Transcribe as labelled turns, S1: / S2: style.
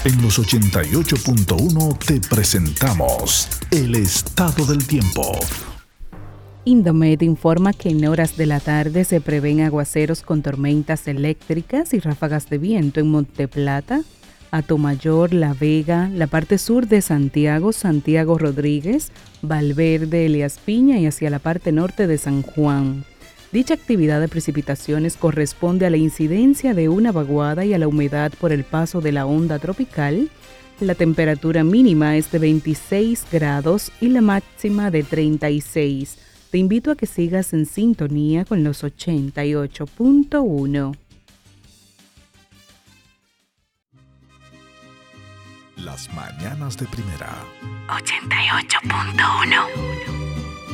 S1: En los 88.1 te presentamos el estado del tiempo.
S2: Indomed informa que en horas de la tarde se prevén aguaceros con tormentas eléctricas y ráfagas de viento en Monteplata, Atomayor, La Vega, la parte sur de Santiago, Santiago Rodríguez, Valverde, Elías Piña y hacia la parte norte de San Juan. Dicha actividad de precipitaciones corresponde a la incidencia de una vaguada y a la humedad por el paso de la onda tropical. La temperatura mínima es de 26 grados y la máxima de 36. Te invito a que sigas en sintonía con los 88.1.
S1: Las mañanas de primera.
S2: 88.1.